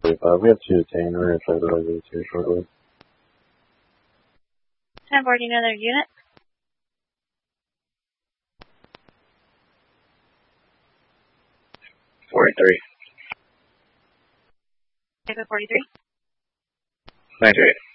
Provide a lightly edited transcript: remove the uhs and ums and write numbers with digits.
10:45. We have 2 detained. We're going to try to resolve here shortly. 1040, another unit. 43. David 43. 98.